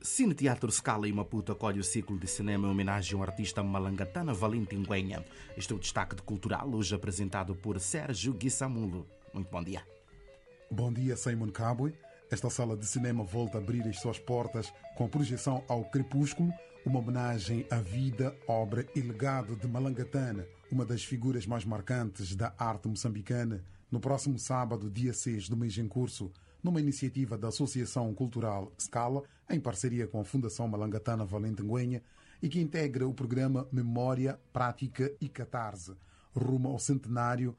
Cine Teatro Scala em Maputo acolhe o ciclo de cinema em homenagem ao artista malangatana Valentim Nguenha. Este é o destaque de cultural, hoje apresentado por Sérgio Guissamulo. Muito bom dia. Bom dia, Simon Kabwe. Esta sala de cinema volta a abrir as suas portas com projeção ao Crepúsculo, uma homenagem à vida, obra e legado de Malangatana, uma das figuras mais marcantes da arte moçambicana, no próximo sábado, dia 6 do mês em curso, numa iniciativa da Associação Cultural Scala, em parceria com a Fundação Malangatana Valentim Nguenha, e que integra o programa Memória, Prática e Catarse, rumo ao centenário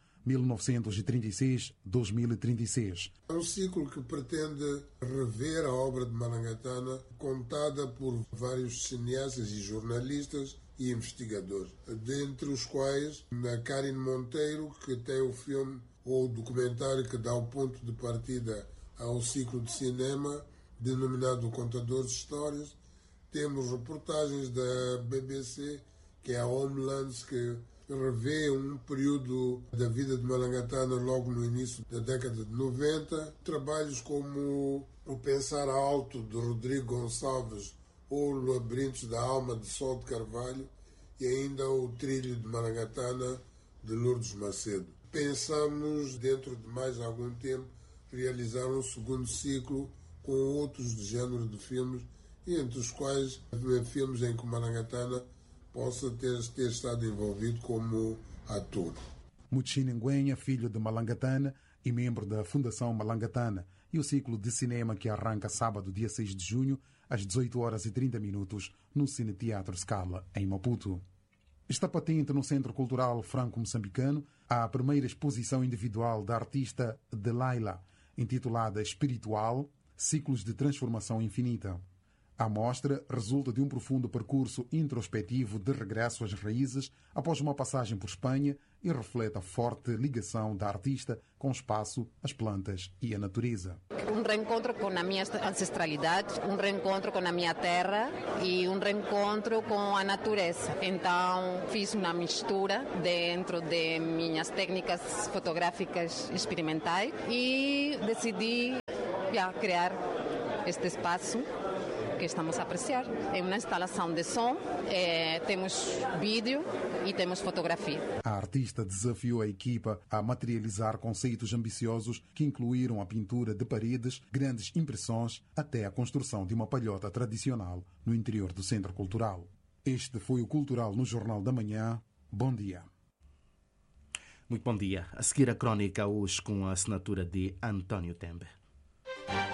1936-2036. É um ciclo que pretende rever a obra de Malangatana, contada por vários cineastas e jornalistas e investigadores, dentre os quais a Karine Monteiro, que tem o filme ou o documentário que dá o ponto de partida ao ciclo de cinema, denominado Contador de Histórias. Temos reportagens da BBC, que é a Homelands, que revê um período da vida de Malangatana logo no início da década de 90. Trabalhos como O Pensar Alto, de Rodrigo Gonçalves, ou Labirintos da Alma, de Sol de Carvalho, e ainda O Trilho de Malangatana, de Lourdes Macedo. Pensamos, dentro de mais algum tempo, realizar um segundo ciclo com outros de género de filmes, e entre os quais filmes em que o Malangatana possa ter estado envolvido como ator. Muchine Nguenha, filho de Malangatana e membro da Fundação Malangatana, e o ciclo de cinema que arranca sábado, dia 6 de junho, às 18h30, no Cine Teatro Scala, em Maputo. Está patente no Centro Cultural Franco-Moçambicano a primeira exposição individual da artista Delilah, intitulada Espiritual, Ciclos de Transformação Infinita. A mostra resulta de um profundo percurso introspectivo de regresso às raízes após uma passagem por Espanha e reflete a forte ligação da artista com o espaço, as plantas e a natureza. Um reencontro com a minha ancestralidade, um reencontro com a minha terra e um reencontro com a natureza. Então fiz uma mistura dentro de minhas técnicas fotográficas experimentais e decidi criar este espaço que estamos a apreciar. É uma instalação de som, temos vídeo e temos fotografia. A artista desafiou a equipa a materializar conceitos ambiciosos que incluíram a pintura de paredes, grandes impressões, até a construção de uma palhota tradicional no interior do Centro Cultural. Este foi o Cultural no Jornal da Manhã. Bom dia. Muito bom dia. A seguir a crónica hoje com a assinatura de António Tembe.